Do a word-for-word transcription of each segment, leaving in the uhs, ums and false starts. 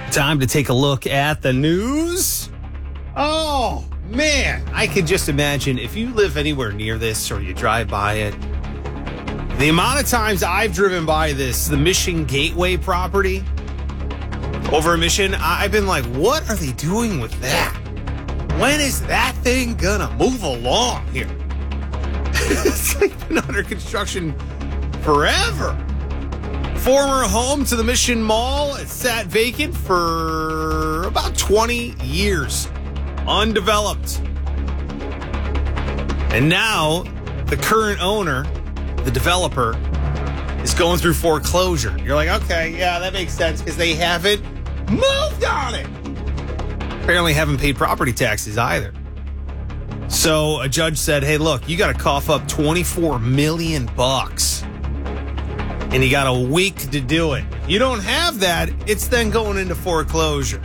Time to take a look at the news. Oh, man. I can just imagine if you live anywhere near this or you drive by it, the amount of times I've driven by this, the Mission Gateway property over in Mission, I've been like, what are they doing with that? When is that thing gonna move along here? It's like been under construction forever. Former home to the Mission Mall, it sat vacant for about twenty years, undeveloped. And now the current owner, the developer, is going through foreclosure. You're like, okay, yeah, that makes sense because they haven't moved on it. Apparently haven't paid property taxes either. So a judge said, hey, look, you got to cough up twenty-four million bucks. And you got a week to do it. If you don't have that, it's then going into foreclosure.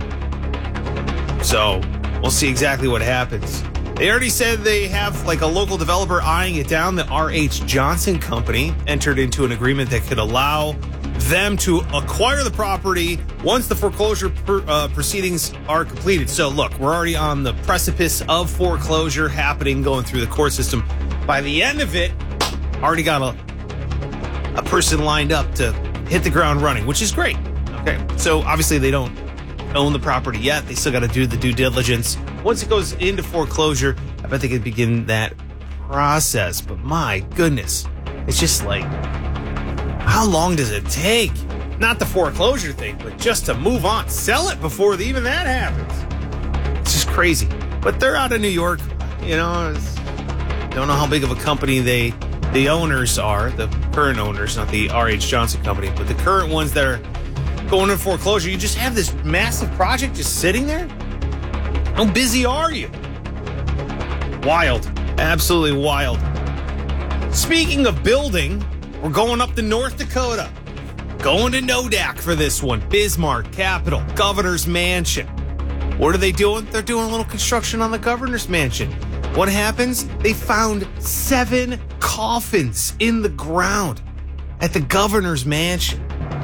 So we'll see exactly what happens. They already said they have like a local developer eyeing it down. The R H Johnson Company entered into an agreement that could allow them to acquire the property once the foreclosure per, uh, proceedings are completed. So look, we're already on the precipice of foreclosure happening, going through the court system. By the end of it, already got a a person lined up to hit the ground running, which is great. Okay, so obviously they don't own the property yet. They still got to do the due diligence. Once it goes into foreclosure, I bet they can begin that process. But my goodness, it's just like, how long does it take? Not the foreclosure thing, but just to move on, sell it before even that happens. It's just crazy. But they're out of New York. You know, it's, don't know how big of a company they the owners are, the current owners, not the R H Johnson Company, but the current ones that are going into foreclosure. You just have this massive project just sitting there? How busy are you? Wild. Absolutely wild. Speaking of building, we're going up to North Dakota. Going to Nodak for this one. Bismarck, Capital, Governor's Mansion. What are they doing? They're doing a little construction on the Governor's Mansion. What happens? They found seven coffins in the ground at the Governor's Mansion.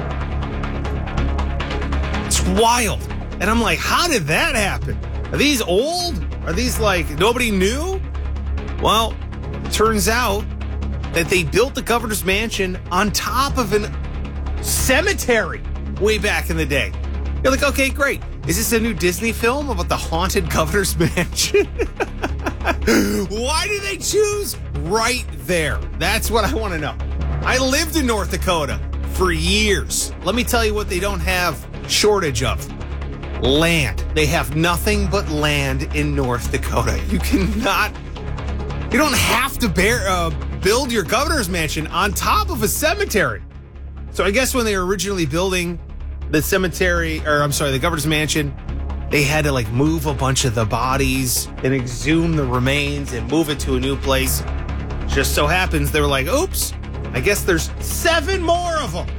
It's wild. And I'm like, how did that happen? Are these old? Are these like nobody knew? Well, turns out that they built the Governor's Mansion on top of an cemetery way back in the day. You're like, okay, great. Is this a new Disney film about the haunted Governor's Mansion? Why do they choose right there? That's what I want to know. I lived in North Dakota for years. Let me tell you what they don't have shortage of. Land. They have nothing but land in North Dakota. You cannot, you don't have to bear, uh, build your Governor's Mansion on top of a cemetery. So I guess when they were originally building the cemetery, or I'm sorry, the Governor's Mansion, they had to like move a bunch of the bodies and exhume the remains and move it to a new place. Just so happens they were like, oops, I guess there's seven more of them.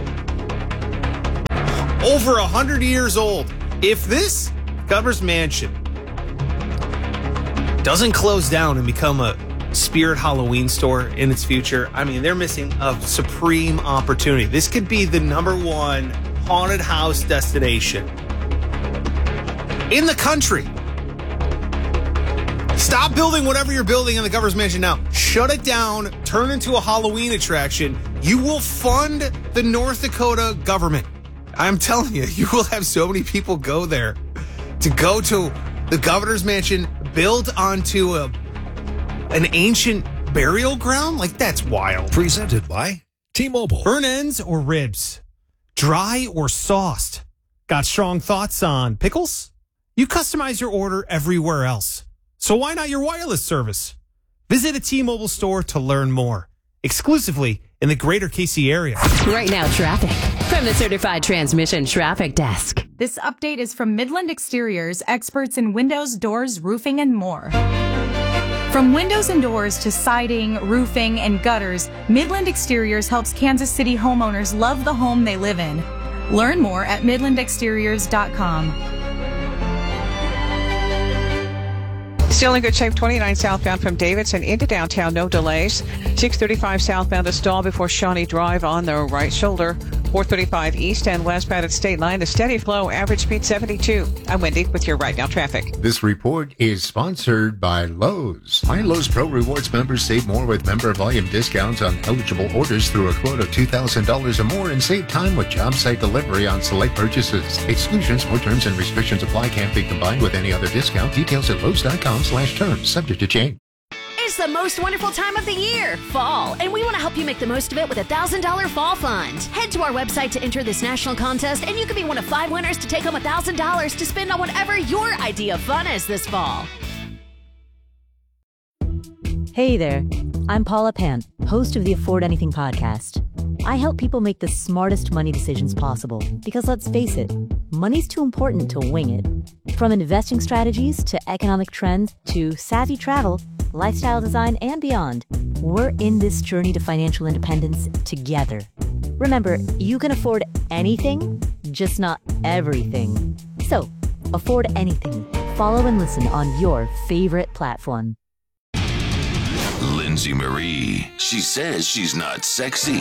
Over a hundred years old. If this Governor's Mansion doesn't close down and become a Spirit Halloween store in its future, I mean, they're missing a supreme opportunity. This could be the number one haunted house destination in the country. Stop building whatever you're building in the Governor's Mansion now. Shut it down. Turn into a Halloween attraction. You will fund the North Dakota government. I'm telling you, you will have so many people go there to go to the Governor's Mansion built onto a an ancient burial ground. Like, that's wild. Presented by T-Mobile. Burn ends or ribs? Dry or sauced? Got strong thoughts on pickles? You customize your order everywhere else. So why not your wireless service? Visit a T-Mobile store to learn more. Exclusively in the greater K C area. Right now, traffic from the Certified Transmission Traffic Desk. This update is from Midland Exteriors, experts in windows, doors, roofing, and more. From windows and doors to siding, roofing, and gutters, Midland Exteriors helps Kansas City homeowners love the home they live in. Learn more at midland exteriors dot com. Still in good shape, twenty-nine southbound from Davidson into downtown, no delays. six thirty-five southbound, a stall before Shawnee Drive on the right shoulder. four thirty-five east and westbound at State Line. The steady flow, average speed seventy-two. I'm Wendy with your Right Now traffic. This report is sponsored by Lowe's. My Lowe's Pro Rewards members save more with member volume discounts on eligible orders through a quote of two thousand dollars or more and save time with job site delivery on select purchases. Exclusions or terms and restrictions apply. Can't be combined with any other discount. Details at Lowe's.com slash terms. Subject to change. It's the most wonderful time of the year, fall, and we want to help you make the most of it with a one thousand dollars Fall Fund. Head to our website to enter this national contest, and you could be one of five winners to take home one thousand dollars to spend on whatever your idea of fun is this fall. Hey there, I'm Paula Pant, host of the Afford Anything podcast. I help people make the smartest money decisions possible because, let's face it, money's too important to wing it. From investing strategies to economic trends to savvy travel, lifestyle design, and beyond, we're in this journey to financial independence together. Remember, you can afford anything, just not everything. So, afford anything. Follow and listen on your favorite platform. Lindsay Marie. She says she's not sexy.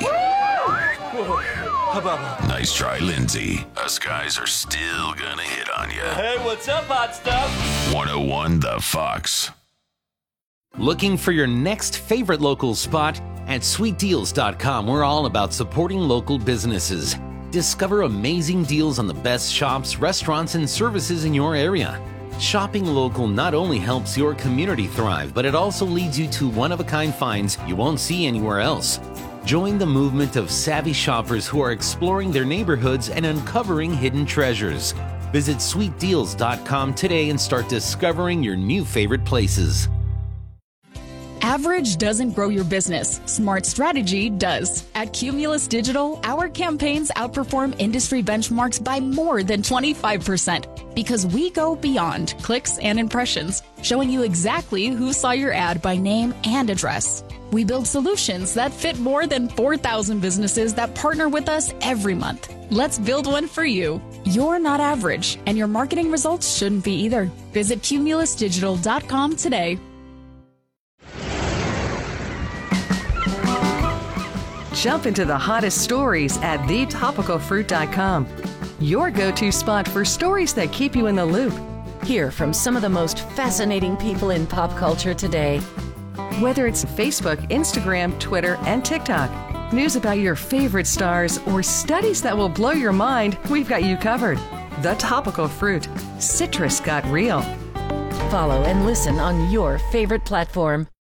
Nice try, Lindsay. Us guys are still gonna hit on you. Hey, what's up, hot stuff? one oh one The Fox. Looking for your next favorite local spot? At sweet deals dot com, we're all about supporting local businesses. Discover amazing deals on the best shops, restaurants, and services in your area. Shopping local not only helps your community thrive, but it also leads you to one-of-a-kind finds you won't see anywhere else. Join the movement of savvy shoppers who are exploring their neighborhoods and uncovering hidden treasures. Visit sweet deals dot com today and start discovering your new favorite places. Average doesn't grow your business. Smart strategy does. At Cumulus Digital, our campaigns outperform industry benchmarks by more than twenty-five percent because we go beyond clicks and impressions, showing you exactly who saw your ad by name and address. We build solutions that fit more than four thousand businesses that partner with us every month. Let's build one for you. You're not average, and your marketing results shouldn't be either. Visit Cumulus Digital dot com today. Jump into the hottest stories at the topical fruit dot com. Your go-to spot for stories that keep you in the loop. Hear from some of the most fascinating people in pop culture today. Whether it's Facebook, Instagram, Twitter, and TikTok, news about your favorite stars, or studies that will blow your mind, we've got you covered. The Topical Fruit. Citrus got real. Follow and listen on your favorite platform.